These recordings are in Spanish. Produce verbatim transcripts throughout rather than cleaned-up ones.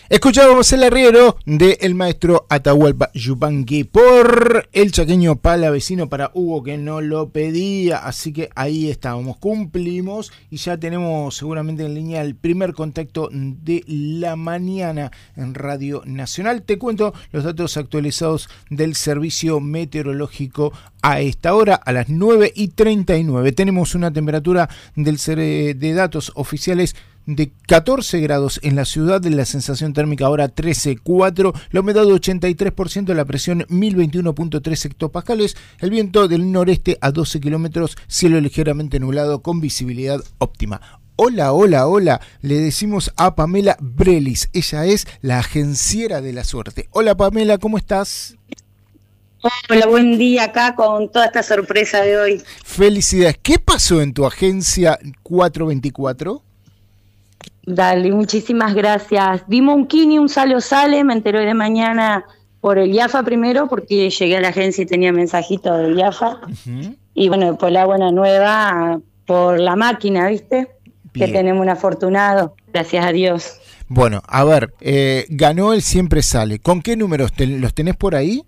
Escuchábamos el arriero del maestro Atahualpa Yupanqui por el chaqueño palavecino para Hugo, que no lo pedía, así que ahí estábamos, cumplimos y ya tenemos seguramente en línea el primer contacto de la mañana en Radio Nacional. Te cuento los datos actualizados del servicio meteorológico a esta hora, a las nueve y treinta y nueve. Tenemos una temperatura del de datos oficiales de catorce grados en la ciudad, de la sensación térmica ahora trece punto cuatro, la humedad ochenta y tres por ciento, la presión mil veintiuno punto tres hectopascales, el viento del noreste a doce kilómetros, cielo ligeramente nublado con visibilidad óptima. Hola, hola, hola, le decimos a Pamela Brelis, ella es la agenciera de la suerte. Hola Pamela, ¿cómo estás? Hola, buen día acá con toda esta sorpresa de hoy. Felicidades. ¿Qué pasó en tu agencia cuatrocientos veinticuatro? Dale, muchísimas gracias. Dimos un kini, un sale o sale, me enteré de mañana por el IAFA primero, porque llegué a la agencia y tenía mensajito del IAFA. Uh-huh. Y bueno, por la buena nueva, por la máquina, ¿viste? Bien. Que tenemos un afortunado, gracias a Dios. Bueno, a ver, eh, ganó el Siempre Sale. ¿Con qué números te, los tenés por ahí?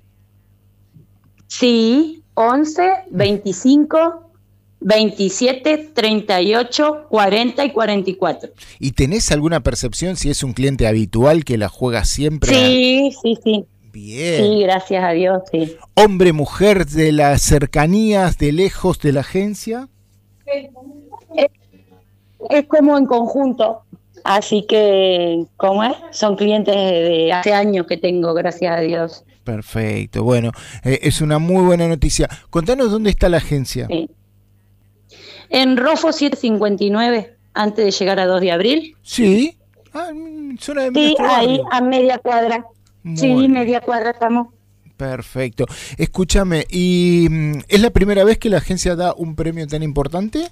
Sí, once, veinticinco... veintisiete, treinta y ocho, cuarenta y cuarenta y cuatro. ¿Y tenés alguna percepción si es un cliente habitual que la juega siempre? Sí, sí, sí. Bien. Sí, gracias a Dios, sí. ¿Hombre, mujer, de las cercanías, de lejos de la agencia? Es, es como en conjunto, así que, ¿cómo es? Son clientes de hace años que tengo, gracias a Dios. Perfecto, bueno, eh, es una muy buena noticia. Contanos dónde está la agencia. Sí. En Rofo setecientos cincuenta y nueve, antes de llegar a dos de abril. Sí, ah, zona de sí, ahí a media cuadra. Muy sí, bien. Media cuadra estamos. Perfecto. Escúchame, ¿y es la primera vez que la agencia da un premio tan importante?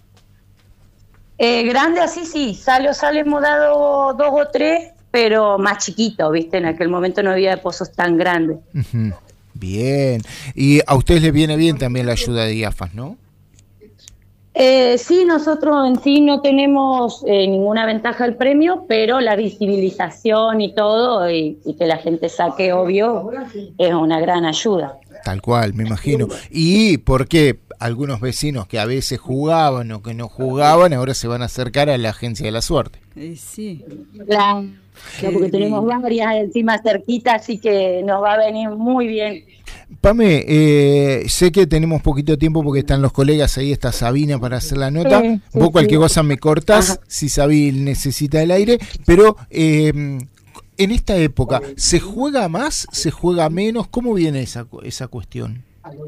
Eh, grande así, sí. Sale o sale hemos dado dos o tres, pero más chiquito, ¿viste? En aquel momento no había pozos tan grandes. Uh-huh. Bien. Y a ustedes les viene bien también la ayuda de IAFAS, ¿no? Eh, sí, nosotros en sí no tenemos eh, ninguna ventaja al premio, pero la visibilización y todo, y, y que la gente saque, obvio, es una gran ayuda. Tal cual, me imagino. ¿Y por qué algunos vecinos que a veces jugaban o que no jugaban, ahora se van a acercar a la agencia de la suerte? Eh, sí. La, porque tenemos varias encima cerquita, así que nos va a venir muy bien. Pame, eh, sé que tenemos poquito tiempo porque están los colegas, ahí está Sabina para hacer la nota. Sí, sí, Vos cualquier sí. cosa me cortás. Ajá. Si Sabina necesita el aire, pero eh, en esta época, ¿se juega más? ¿Se juega menos? ¿Cómo viene esa, esa cuestión?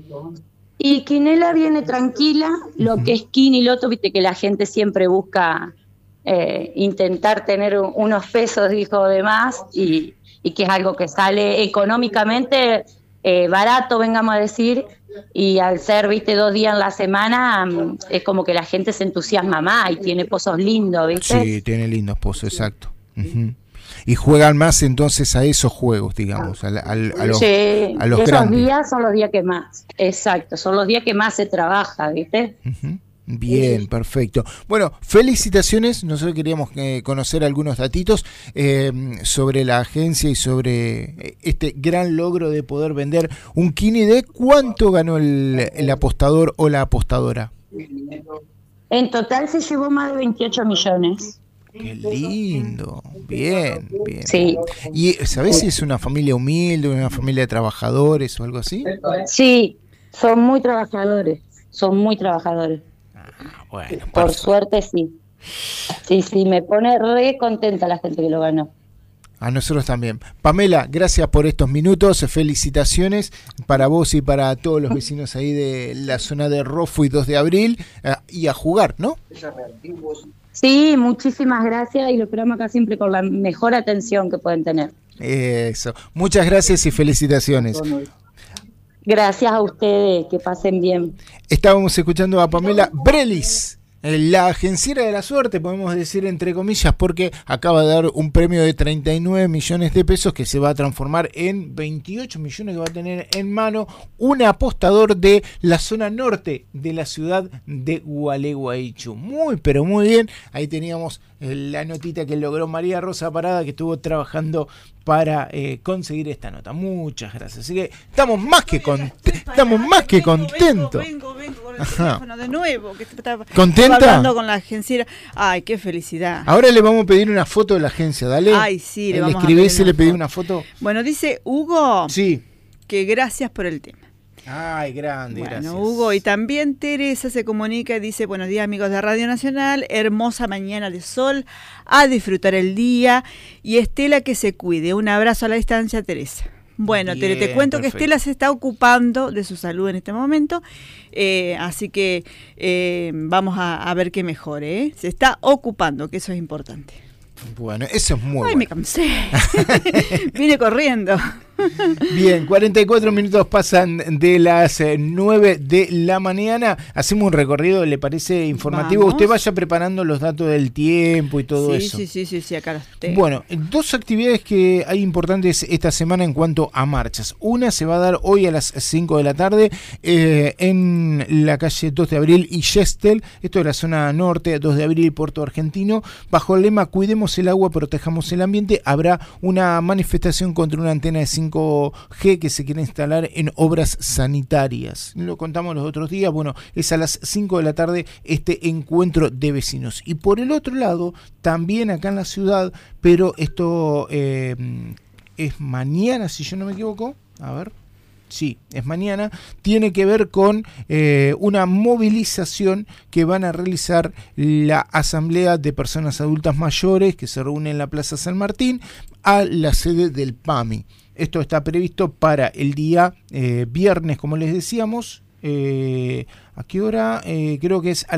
Y Quinela viene tranquila, lo uh-huh. que es Quini y Loto, viste que la gente siempre busca eh, intentar tener unos pesos, dijo, de más, y, y que es algo que sale económicamente Eh, barato, vengamos a decir, y al ser, viste, dos días en la semana, um, es como que la gente se entusiasma más y tiene pozos lindos, ¿viste? Sí, tiene lindos pozos, exacto. Uh-huh. Y juegan más entonces a esos juegos, digamos, a, a, a los, sí, a los esos grandes. días son los días que más, exacto, son los días que más se trabaja, ¿viste? Uh-huh. Bien, perfecto. Bueno, felicitaciones. Nosotros queríamos eh, conocer algunos datitos eh, sobre la agencia y sobre este gran logro de poder vender un kini. ¿De cuánto ganó el, el apostador o la apostadora? En total se llevó más de veintiocho millones. Qué lindo, bien, bien. Sí. ¿Y sabés si es una familia humilde, una familia de trabajadores o algo así? Sí, son muy trabajadores, son muy trabajadores. Bueno, por perfecto. Suerte sí. Sí, sí, me pone re contenta la gente que lo ganó. A nosotros también. Pamela, gracias por estos minutos, felicitaciones para vos y para todos los vecinos ahí de la zona de Rofo y dos de abril, eh, y a jugar, ¿no? Sí, muchísimas gracias y lo esperamos acá siempre con la mejor atención que pueden tener. Eso, muchas gracias y felicitaciones. Gracias a ustedes, que pasen bien. Estábamos escuchando a Pamela Brelis, la agenciera de la suerte, podemos decir entre comillas, porque acaba de dar un premio de treinta y nueve millones de pesos que se va a transformar en veintiocho millones que va a tener en mano un apostador de la zona norte de la ciudad de Gualeguaychú. Muy, pero muy bien, ahí teníamos la notita que logró María Rosa Parada, que estuvo trabajando para eh, conseguir esta nota. Muchas gracias. Así que estamos más que contentos. Estamos más que contentos. Vengo, vengo, vengo con el teléfono de nuevo. Que estaba, ¿Contenta? Estaba hablando con la agencia. Ay, qué felicidad. Ahora le vamos a pedir una foto de la agencia, dale. Ay, sí, le le vamos a escribí pedir si una le pedí foto. una foto. Bueno, dice Hugo Sí. que gracias por el tema. Ay, grande, Bueno, gracias. Hugo, y también Teresa se comunica y dice, buenos días amigos de Radio Nacional, hermosa mañana de sol, a disfrutar el día, y Estela que se cuide, un abrazo a la distancia, Teresa. Bueno, Bien, Tere, te cuento perfecto. que Estela se está ocupando de su salud en este momento, eh, así que eh, vamos a, a ver qué mejore, ¿eh? Se está ocupando, que eso es importante. Bueno, eso es muy Ay, bueno. me cansé. Vine corriendo. Bien, cuarenta y cuatro minutos pasan de las eh, nueve de la mañana. Hacemos un recorrido, ¿le parece informativo? Vamos. Usted vaya preparando los datos del tiempo y todo sí, eso. Sí, sí, sí, sí, acá los tengo. Bueno, dos actividades que hay importantes esta semana en cuanto a marchas. Una se va a dar hoy a las cinco de la tarde eh, en la calle dos de abril y Gestel, esto es la zona norte, dos de abril y Puerto Argentino, bajo el lema Cuidemos el agua, protejamos el ambiente. Habrá una manifestación contra una antena de cinco G que se quiere instalar en obras sanitarias. Lo contamos los otros días. Bueno, es a las cinco de la tarde este encuentro de vecinos. Y por el otro lado, también acá en la ciudad, pero esto eh, es mañana, si yo no me equivoco. A ver. Sí, es mañana, tiene que ver con eh, una movilización que van a realizar la Asamblea de Personas Adultas Mayores, que se reúne en la Plaza San Martín, a la sede del P A M I. Esto está previsto para el día eh, viernes, como les decíamos. Eh, ¿A qué hora? Eh, creo que es a